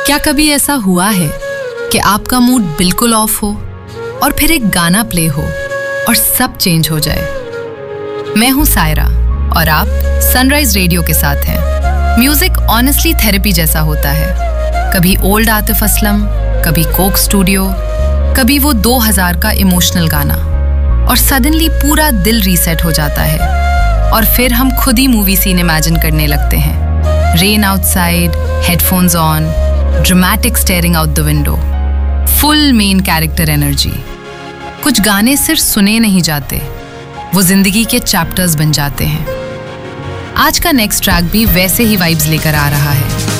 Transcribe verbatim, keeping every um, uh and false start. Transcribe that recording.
क्या कभी ऐसा हुआ है कि आपका मूड बिल्कुल ऑफ हो और फिर एक गाना प्ले हो और सब चेंज हो जाए? मैं हूं सायरा और आप सनराइज रेडियो के साथ हैं। म्यूजिक ऑनेस्टली थेरेपी जैसा होता है। कभी ओल्ड आतिफ असलम, कभी कोक स्टूडियो, कभी वो दो हज़ार का इमोशनल गाना, और सडनली पूरा दिल रीसेट हो जाता है और फिर हम खुद ही मूवी सीन इमेजिन करने लगते हैं। Rain outside, headphones on, dramatic steering out the window, full main character energy. कुछ गाने सिर्फ सुने नहीं जाते, वो जिंदगी के चैप्टर्स बन जाते हैं। आज का नेक्स्ट ट्रैक भी वैसे ही वाइब्स लेकर आ रहा है।